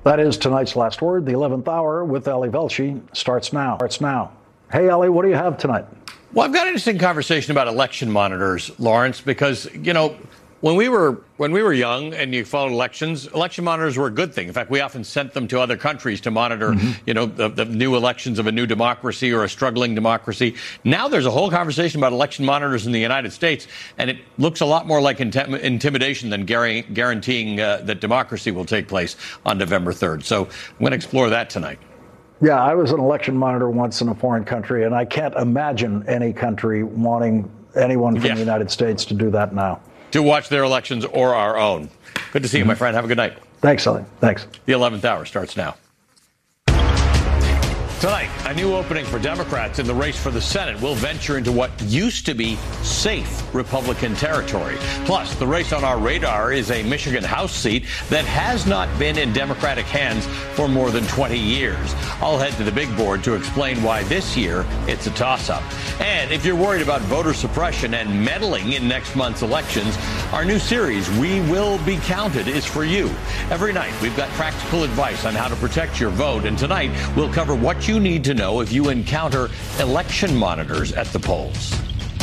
That is tonight's last word. The 11th hour with Ali Velshi starts now. Hey, Ali, what do you have tonight? Well, I've got an interesting conversation about election monitors, Lawrence, because, when we were young and you followed elections, election monitors were a good thing. In fact, we often sent them to other countries to monitor, the new elections of a new democracy or a struggling democracy. Now there's a whole conversation about election monitors in the United States, and it looks a lot more like intimidation than guaranteeing that democracy will take place on November 3rd. So I'm going to explore that tonight. Yeah, I was an election monitor once in a foreign country, and I can't imagine any country wanting anyone from the United States to do that now. To watch their elections or our own. Good to see you, my friend. Have a good night. Thanks, Sully. Thanks. The 11th hour starts now. Tonight, a new opening for Democrats in the race for the Senate will venture into what used to be safe Republican territory. Plus, the race on our radar is a Michigan House seat that has not been in Democratic hands for more than 20 years. I'll head to the big board to explain why this year it's a toss-up. And if you're worried about voter suppression and meddling in next month's elections, our new series, We Will Be Counted, is for you. Every night, we've got practical advice on how to protect your vote. And tonight, we'll cover what you need to know if you encounter election monitors at the polls.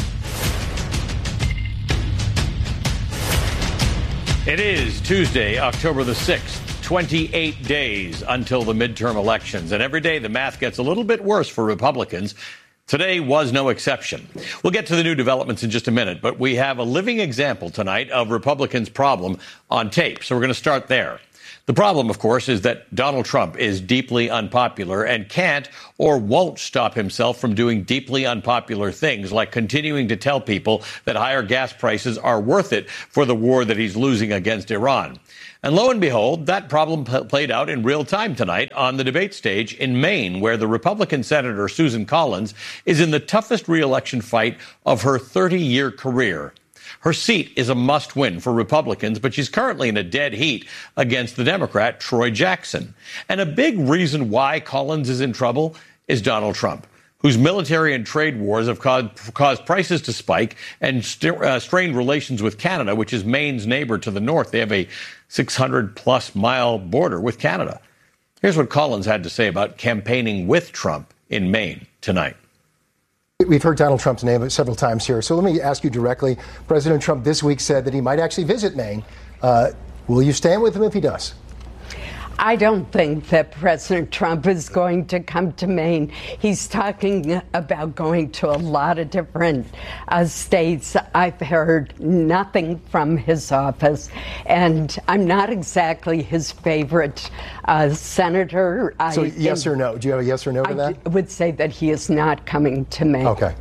It is Tuesday, October the 6th, 28 days until the midterm elections. And every day the math gets a little bit worse for Republicans. Today was no exception. We'll get to the new developments in just a minute, but we have a living example tonight of Republicans' problem on tape. So we're going to start there. The problem, of course, is that Donald Trump is deeply unpopular and can't or won't stop himself from doing deeply unpopular things like continuing to tell people that higher gas prices are worth it for the war that he's losing against Iran. And lo and behold, that problem played out in real time tonight on the debate stage in Maine, where the Republican Senator Susan Collins is in the toughest re-election fight of her 30-year career. Her seat is a must-win for Republicans, but she's currently in a dead heat against the Democrat, Troy Jackson. And a big reason why Collins is in trouble is Donald Trump, whose military and trade wars have caused prices to spike and strained relations with Canada, which is Maine's neighbor to the north. They have a 600-plus mile border with Canada. Here's what Collins had to say about campaigning with Trump in Maine tonight. We've heard Donald Trump's name several times here, so let me ask you directly. President Trump this week said that he might actually visit Maine. Will you stand with him if he does? I don't think that President Trump is going to come to Maine. He's talking about going to a lot of different states. I've heard nothing from his office, and I'm not exactly his favorite senator. So yes or no? Do you have a yes or no to that? I would say that he is not coming to Maine. Okay.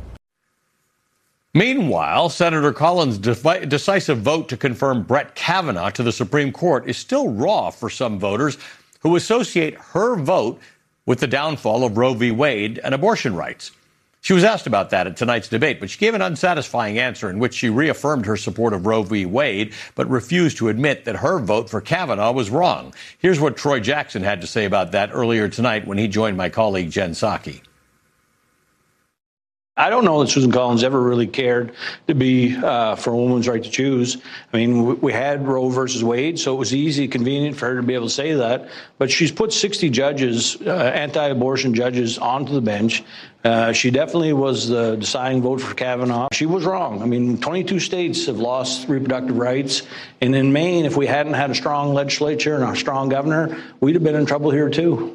Meanwhile, Senator Collins' decisive vote to confirm Brett Kavanaugh to the Supreme Court is still raw for some voters who associate her vote with the downfall of Roe v. Wade and abortion rights. She was asked about that at tonight's debate, but she gave an unsatisfying answer in which she reaffirmed her support of Roe v. Wade, but refused to admit that her vote for Kavanaugh was wrong. Here's what Troy Jackson had to say about that earlier tonight when he joined my colleague Jen Psaki. I don't know that Susan Collins ever really cared to be for a woman's right to choose. I mean, we had Roe versus Wade, so it was easy, convenient for her to be able to say that. But she's put 60 judges, anti-abortion judges, onto the bench. She definitely was the deciding vote for Kavanaugh. She was wrong. I mean, 22 states have lost reproductive rights. And in Maine, if we hadn't had a strong legislature and a strong governor, we'd have been in trouble here, too.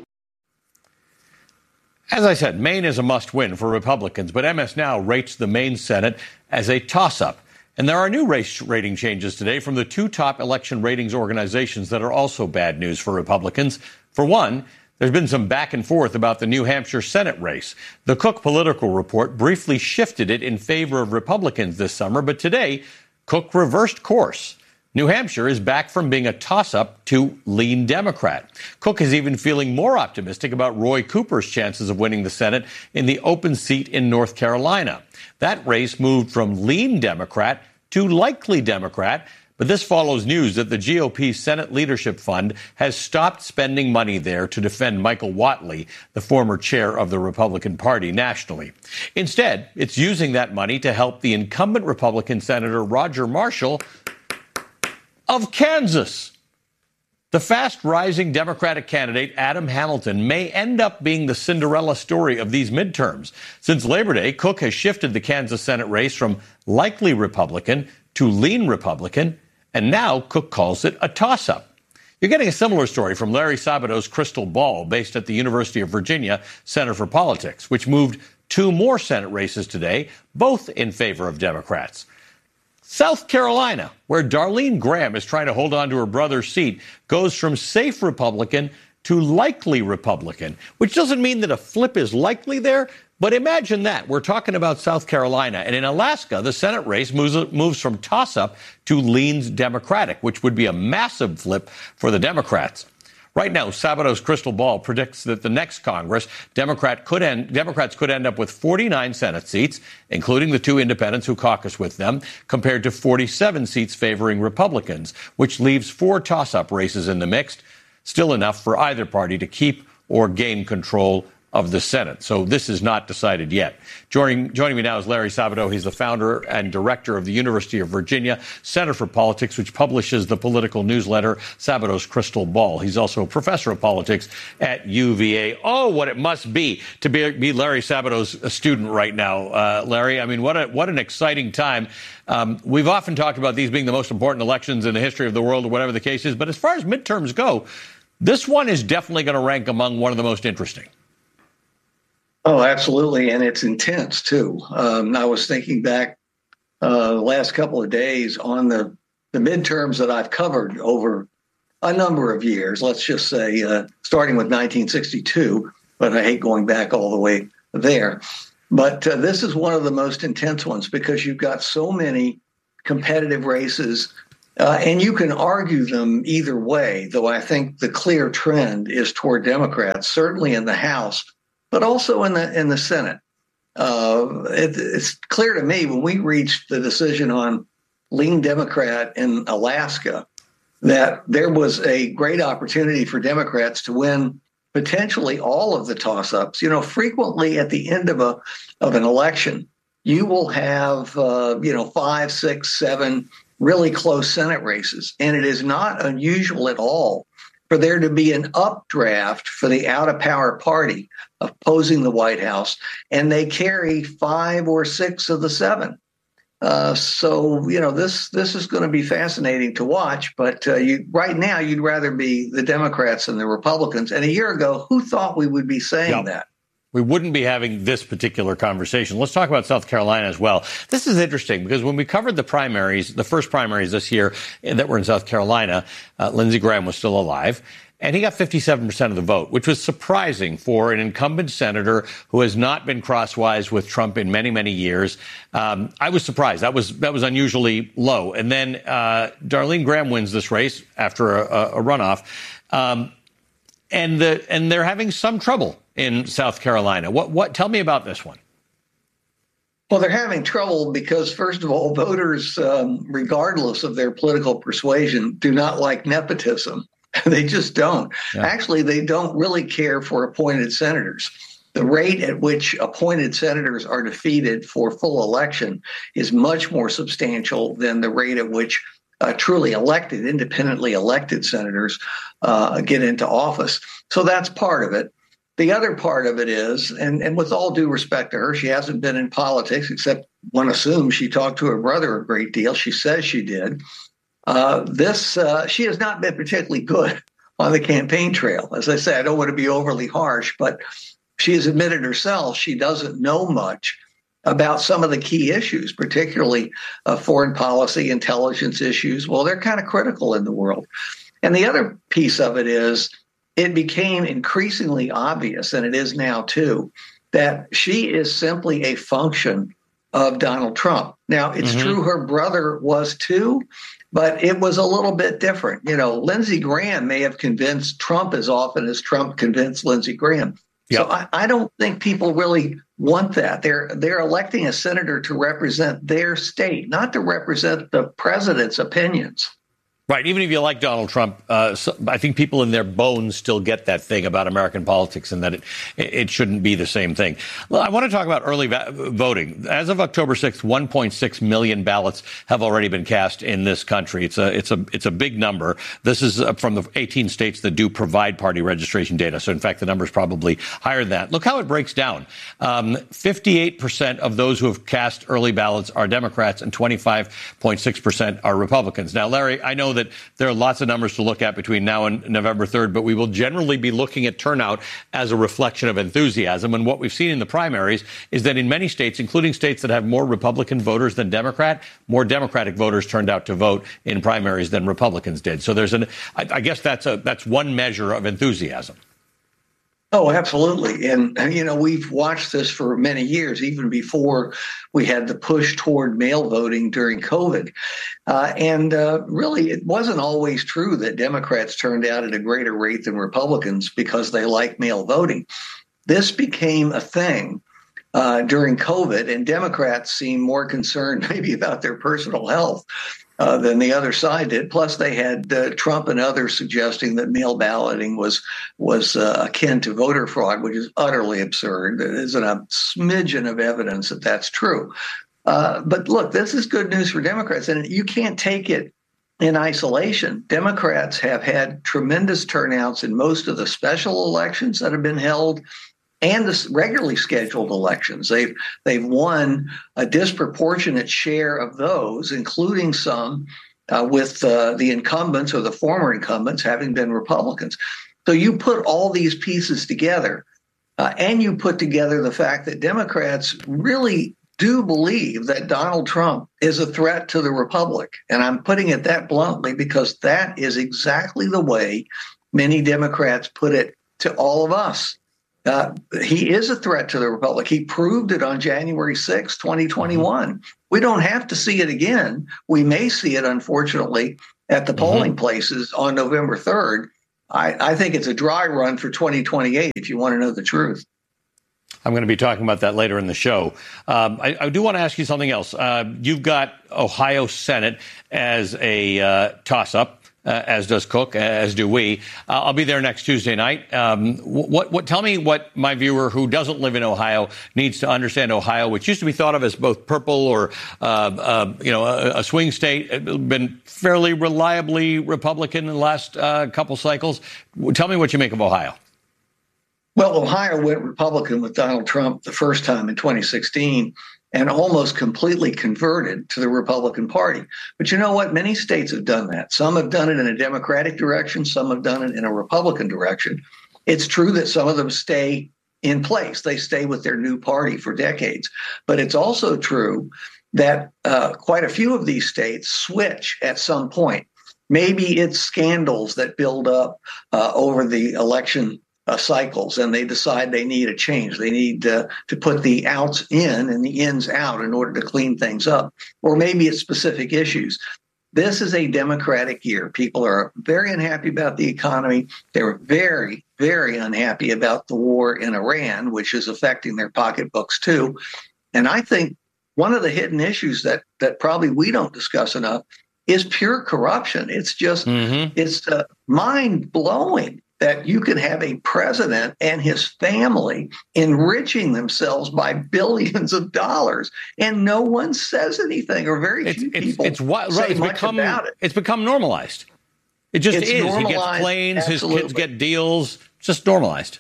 As I said, Maine is a must-win for Republicans, but MS Now rates the Maine Senate as a toss-up. And there are new race rating changes today from the two top election ratings organizations that are also bad news for Republicans. For one, there's been some back and forth about the New Hampshire Senate race. The Cook Political Report briefly shifted it in favor of Republicans this summer, but today, Cook reversed course. New Hampshire is back from being a toss-up to lean Democrat. Cook is even feeling more optimistic about Roy Cooper's chances of winning the Senate in the open seat in North Carolina. That race moved from lean Democrat to likely Democrat, but this follows news that the GOP Senate Leadership Fund has stopped spending money there to defend Michael Whatley, the former chair of the Republican Party nationally. Instead, it's using that money to help the incumbent Republican Senator Roger Marshall of Kansas. The fast-rising Democratic candidate Adam Hamilton may end up being the Cinderella story of these midterms. Since Labor Day, Cook has shifted the Kansas Senate race from likely Republican to lean Republican, and now Cook calls it a toss-up. You're getting a similar story from Larry Sabato's Crystal Ball, based at the University of Virginia Center for Politics, which moved 2 more Senate races today, both in favor of Democrats. South Carolina, where Darlene Graham is trying to hold on to her brother's seat, goes from safe Republican to likely Republican, which doesn't mean that a flip is likely there, but imagine that. We're talking about South Carolina. And in Alaska, the Senate race moves from toss-up to leans Democratic, which would be a massive flip for the Democrats. Right now, Sabato's Crystal Ball predicts that the next Congress, Democrats could end up with 49 Senate seats, including the 2 independents who caucus with them, compared to 47 seats favoring Republicans, which leaves 4 toss-up races in the mix, still enough for either party to keep or gain control of the Senate. So this is not decided yet. Joining me now is Larry Sabato. He's the founder and director of the University of Virginia Center for Politics, which publishes the political newsletter Sabato's Crystal Ball. He's also a professor of politics at UVA. Oh, what it must be to be Larry Sabato's student right now, Larry. I mean, what an exciting time. We've often talked about these being the most important elections in the history of the world, or whatever the case is. But as far as midterms go, this one is definitely going to rank among one of the most interesting. Oh, absolutely. And it's intense, too. I was thinking back the last couple of days on the midterms that I've covered over a number of years, let's just say starting with 1962, but I hate going back all the way there. But this is one of the most intense ones because you've got so many competitive races, and you can argue them either way, though I think the clear trend is toward Democrats, certainly in the House, but also in the Senate. It's clear to me when we reached the decision on lean Democrat in Alaska that there was a great opportunity for Democrats to win potentially all of the toss-ups. You know, frequently at the end of an election, you will have 5, 6, 7 really close Senate races, and it is not unusual at all for there to be an updraft for the out-of-power party opposing the White House, and they carry 5 or 6 of the 7. So, you know, this is going to be fascinating to watch. But right now, you'd rather be the Democrats than the Republicans. And a year ago, who thought we would be saying that? We wouldn't be having this particular conversation. Let's talk about South Carolina as well. This is interesting because when we covered the primaries, the first primaries this year that were in South Carolina, Lindsey Graham was still alive. And he got 57% of the vote, which was surprising for an incumbent senator who has not been crosswise with Trump in many, many years. I was surprised. That was unusually low. And then Darlene Graham wins this race after a runoff. And they're having some trouble in South Carolina. What? Tell me about this one. Well, they're having trouble because, first of all, voters, regardless of their political persuasion, do not like nepotism. They just don't. Yeah. Actually, they don't really care for appointed senators. The rate at which appointed senators are defeated for full election is much more substantial than the rate at which truly elected, independently elected senators get into office. So that's part of it. The other part of it is, and with all due respect to her, she hasn't been in politics, except one assumes she talked to her brother a great deal. She says she did. She has not been particularly good on the campaign trail. As I say, I don't want to be overly harsh, but she has admitted herself she doesn't know much about some of the key issues, particularly foreign policy, intelligence issues. Well, they're kind of critical in the world. And the other piece of it is it became increasingly obvious, and it is now too, that she is simply a function of Donald Trump. Now, it's true her brother was too, but it was a little bit different. You know, Lindsey Graham may have convinced Trump as often as Trump convinced Lindsey Graham. Yep. So I don't think people really want that. They're electing a senator to represent their state, not to represent the president's opinions. Right. Even if you like Donald Trump, I think people in their bones still get that thing about American politics and that it shouldn't be the same thing. Well, I want to talk about early voting. As of October 6th, 1.6 million ballots have already been cast in this country. It's a big number. This is from the 18 states that do provide party registration data. So, in fact, the number is probably higher than that. Look how it breaks down. 58% of those who have cast early ballots are Democrats and 25.6% are Republicans. Now, Larry, I know that there are lots of numbers to look at between now and November 3rd, but we will generally be looking at turnout as a reflection of enthusiasm. And what we've seen in the primaries is that in many states, including states that have more Republican voters than Democrat, more Democratic voters turned out to vote in primaries than Republicans did. So I guess that's one measure of enthusiasm. Oh, absolutely. And, we've watched this for many years, even before we had the push toward mail voting during COVID. Really, it wasn't always true that Democrats turned out at a greater rate than Republicans because they like mail voting. This became a thing during COVID, and Democrats seemed more concerned maybe about their personal health than the other side did. Plus, they had Trump and others suggesting that mail balloting was akin to voter fraud, which is utterly absurd. There isn't a smidgen of evidence that that's true. But look, this is good news for Democrats, and you can't take it in isolation. Democrats have had tremendous turnouts in most of the special elections that have been held and the regularly scheduled elections. They've won a disproportionate share of those, including some with the incumbents or the former incumbents having been Republicans. So you put all these pieces together, and you put together the fact that Democrats really do believe that Donald Trump is a threat to the republic. And I'm putting it that bluntly because that is exactly the way many Democrats put it to all of us. He is a threat to the republic. He proved it on January 6, 2021. We don't have to see it again. We may see it, unfortunately, at the polling places on November 3rd. I think it's a dry run for 2028, if you want to know the truth. I'm going to be talking about that later in the show. I do want to ask you something else. You've got Ohio Senate as a toss-up. As does Cook, as do we. I'll be there next Tuesday night. Tell me what my viewer who doesn't live in Ohio needs to understand Ohio, which used to be thought of as both purple or, a swing state, been fairly reliably Republican in the last couple cycles. Tell me what you make of Ohio. Well, Ohio went Republican with Donald Trump the first time in 2016. And almost completely converted to the Republican Party. But you know what? Many states have done that. Some have done it in a Democratic direction. Some have done it in a Republican direction. It's true that some of them stay in place. They stay with their new party for decades. But it's also true that quite a few of these states switch at some point. Maybe it's scandals that build up over the election cycles, and they decide they need a change. They need to put the outs in and the ins out in order to clean things up. Or maybe it's specific issues. This is a Democratic year. People are very unhappy about the economy. They're very, very unhappy about the war in Iran, which is affecting their pocketbooks too. And I think one of the hidden issues that probably we don't discuss enough is pure corruption. It's just, it's mind-blowing that you can have a president and his family enriching themselves by billions of dollars, and no one says anything, or very few people say much about it. It's become normalized. It just is. He gets planes, absolutely. His kids get deals. It's just normalized.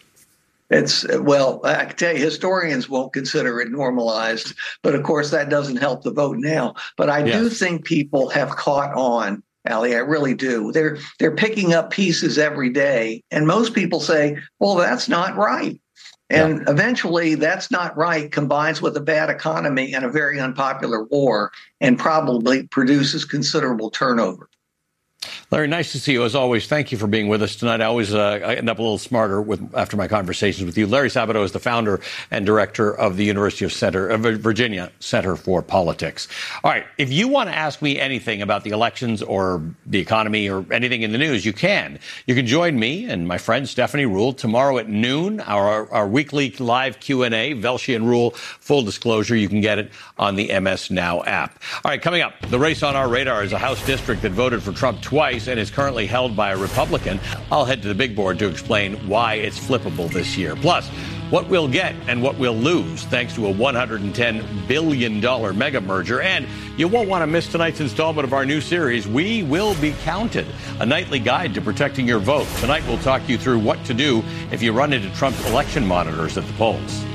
Well, I can tell you, historians won't consider it normalized, but of course that doesn't help the vote now. But I do think people have caught on. Ali, I really do. They're picking up pieces every day. And most people say, well, that's not right. And eventually that's not right combines with a bad economy and a very unpopular war and probably produces considerable turnover. Larry, nice to see you as always. Thank you for being with us tonight. I always end up a little smarter after my conversations with you. Larry Sabato is the founder and director of the University of Virginia Center for Politics. All right. If you want to ask me anything about the elections or the economy or anything in the news, you can. You can join me and my friend Stephanie Ruhle tomorrow at noon, our weekly live Q&A, Velshi and Ruhle, full disclosure. You can get it on the MS Now app. All right. Coming up, the race on our radar is a House district that voted for Trump twice and is currently held by a Republican. I'll head to the big board to explain why it's flippable this year. Plus, what we'll get and what we'll lose thanks to a $110 billion mega merger. And you won't want to miss tonight's installment of our new series, We Will Be Counted, a nightly guide to protecting your vote. Tonight, we'll talk you through what to do if you run into Trump's election monitors at the polls.